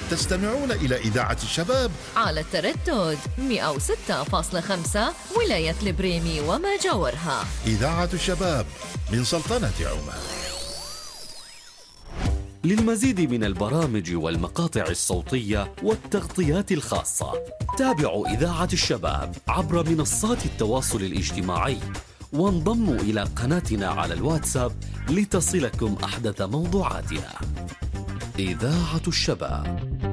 تستمعون إلى إذاعة الشباب على التردد 106.5 ولاية البريمي وما جاورها. إذاعة الشباب من سلطنة عمان. للمزيد من البرامج والمقاطع الصوتية والتغطيات الخاصة تابعوا إذاعة الشباب عبر منصات التواصل الاجتماعي وانضموا إلى قناتنا على الواتساب لتصلكم أحدث موضوعاتنا. إذاعة الشباب.